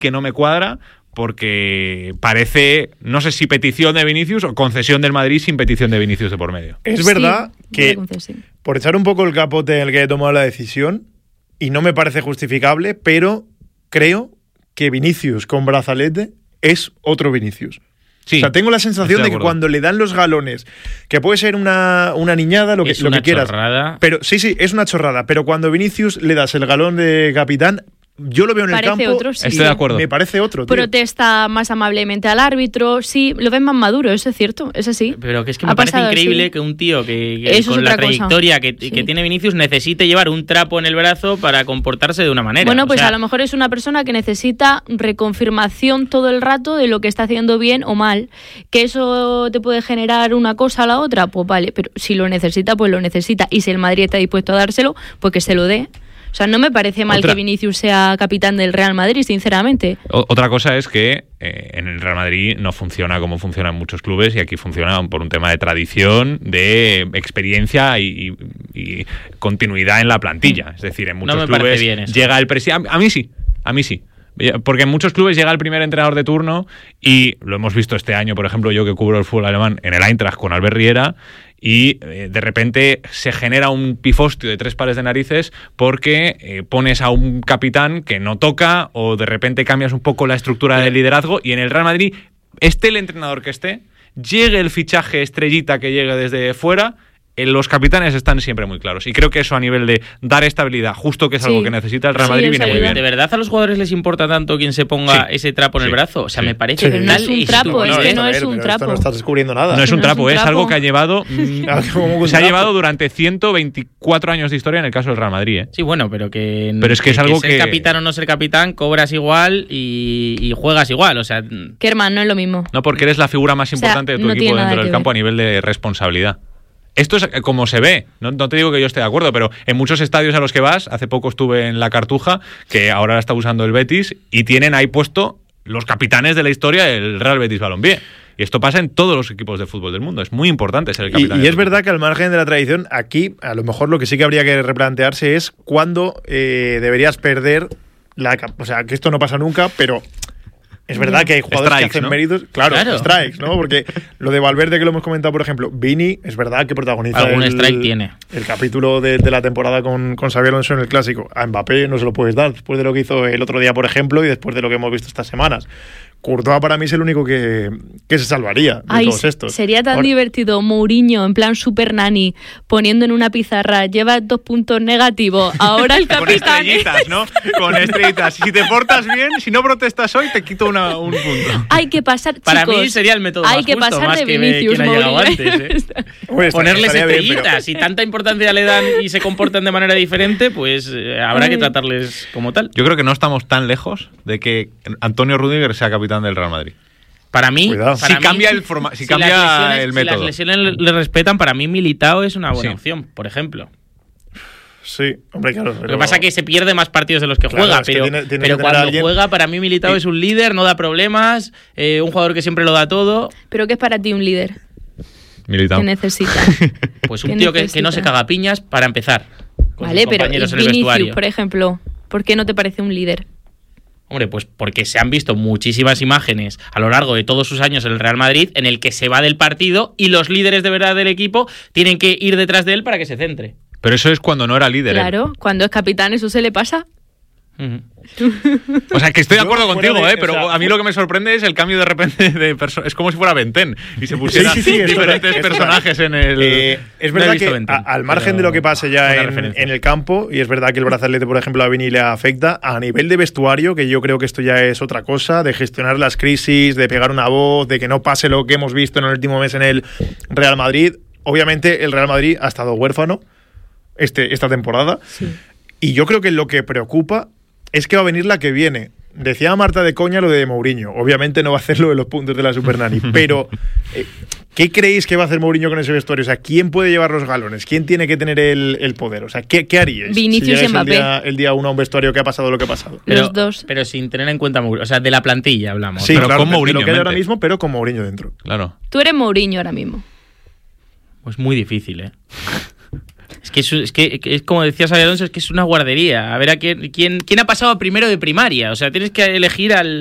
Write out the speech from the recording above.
que no me cuadra, porque parece, no sé si petición de Vinicius o concesión del Madrid sin petición de Vinicius de por medio. Es verdad que, por echar un poco el capote en el que he tomado la decisión, y no me parece justificable, pero creo que Vinicius con brazalete es otro Vinicius. Sí, o sea, tengo la sensación de que cuando le dan los galones, que puede ser una niñada, lo que quieras. Chorrada. Pero sí, es una chorrada. Pero cuando Vinicius le das el galón de capitán, yo lo veo en el campo. Otro, sí. Estoy de acuerdo. Me parece otro, tío. Protesta más amablemente al árbitro. Sí, lo ven más maduro, eso es cierto, es así. Pero que es que me parece increíble que un tío que con la trayectoria que tiene Vinicius necesite llevar un trapo en el brazo para comportarse de una manera. Bueno, pues a lo mejor es una persona que necesita reconfirmación todo el rato de lo que está haciendo bien o mal. Que eso te puede generar una cosa a la otra, pues vale, pero si lo necesita, pues lo necesita. Y si el Madrid está dispuesto a dárselo, pues que se lo dé. O sea, no me parece mal que Vinicius sea capitán del Real Madrid, sinceramente. Otra cosa es que en el Real Madrid no funciona como funciona en muchos clubes, y aquí funciona por un tema de tradición, de experiencia y continuidad en la plantilla. Es decir, en muchos clubes llega el presidente. A mí sí. Porque en muchos clubes llega el primer entrenador de turno, y lo hemos visto este año, por ejemplo, yo que cubro el fútbol alemán en el Eintracht con Albert Riera, y de repente se genera un pifostio de 3 pares de narices porque pones a un capitán que no toca, o de repente cambias un poco la estructura del liderazgo, y en el Real Madrid, esté el entrenador que esté, llegue el fichaje estrellita que llegue desde fuera, los capitanes están siempre muy claros, y creo que eso, a nivel de dar estabilidad, justo que es algo que necesita el Real Madrid, viene muy bien. ¿De verdad a los jugadores les importa tanto quién se ponga ese trapo en el brazo? O sea, me parece pero no es un trapo, es que no es un trapo. No estás descubriendo nada. No es un trapo, es algo que ha llevado se ha llevado durante 124 años de historia en el caso del Real Madrid. Sí, bueno, pero es que es algo ser capitán o no ser capitán, cobras igual y juegas igual, o sea... Kerman, no es lo mismo. No, porque eres la figura más importante de tu equipo dentro del campo a nivel de responsabilidad. Esto es como se ve, no te digo que yo esté de acuerdo, pero en muchos estadios a los que vas, hace poco estuve en la Cartuja, que ahora la está usando el Betis, y tienen ahí puesto los capitanes de la historia del Real Betis Balompié. Y esto pasa en todos los equipos de fútbol del mundo. Es muy importante ser el capitán. Y es verdad que al margen de la tradición, aquí a lo mejor lo que sí que habría que replantearse es cuándo deberías perder o sea, que esto no pasa nunca, pero... Es verdad que hay jugadores que hacen méritos. Claro, strikes, ¿no? Porque lo de Valverde, que lo hemos comentado, por ejemplo, Vini, es verdad que protagoniza algún strike tiene. El capítulo de la temporada con Xabi Alonso en el Clásico. A Mbappé no se lo puedes dar, después de lo que hizo el otro día, por ejemplo, y después de lo que hemos visto estas semanas. Courtois para mí es el único que se salvaría de todos estos. Sería tan divertido Mourinho, en plan super nani, poniendo en una pizarra, lleva 2 puntos negativos, ahora el capitán... Con estrellitas, ¿no? Con estrellitas. Si te portas bien, si no protestas hoy, te quito un punto. Hay que pasar, chicos. Para mí sería el método más justo, pasar más de que Vinicius, quien ha llegado antes, Ponerles estrellitas. Bien, Si tanta importancia le dan y se comportan de manera diferente, pues habrá que tratarles como tal. Yo creo que no estamos tan lejos de que Antonio Rüdiger sea capitán del Real Madrid. Para mí, si cambia el método. Si las lesiones le respetan, para mí Militao es una buena opción, por ejemplo. Sí, hombre, claro. Lo que pasa es que se pierde más partidos de los que juega, pero cuando juega, para mí Militao es un líder, no da problemas, un jugador que siempre lo da todo. ¿Pero qué es para ti un líder? Militao. ¿Qué necesita? Pues un tío que no se caga piñas, para empezar. Vale, pero Vinicius, por ejemplo, ¿por qué no te parece un líder? Hombre, pues porque se han visto muchísimas imágenes a lo largo de todos sus años en el Real Madrid en el que se va del partido y los líderes de verdad del equipo tienen que ir detrás de él para que se centre. Pero eso es cuando no era líder. Claro, cuando es capitán eso se le pasa. O sea, que estoy de acuerdo contigo, pero a mí lo que me sorprende es el cambio de repente de persona. Es como si fuera Benten y se pusieran diferentes personajes en el... es verdad que al margen de lo que pase ya en el campo, y es verdad que el brazalete, por ejemplo, a Vini le afecta, a nivel de vestuario, que yo creo que esto ya es otra cosa, de gestionar las crisis, de pegar una voz, de que no pase lo que hemos visto en el último mes en el Real Madrid. Obviamente el Real Madrid ha estado huérfano esta temporada, y yo creo que lo que preocupa es que va a venir la que viene. Decía Marta de coña lo de Mourinho. Obviamente no va a hacer lo de los puntos de la Supernani. Pero, ¿qué creéis que va a hacer Mourinho con ese vestuario? O sea, ¿quién puede llevar los galones? ¿Quién tiene que tener el poder? O sea, ¿qué haríais? Vinicius y Mbappé. El día 1 a un vestuario que ha pasado lo que ha pasado. Los dos. Pero sin tener en cuenta Mourinho. O sea, de la plantilla hablamos. Sí, pero claro, con Mourinho lo que hay ahora mismo, pero con Mourinho dentro. Claro. Tú eres Mourinho ahora mismo. Pues muy difícil, Es que como decía Xabi Alonso, es que es una guardería. A ver a quién ha pasado a primero de primaria. O sea, tienes que elegir al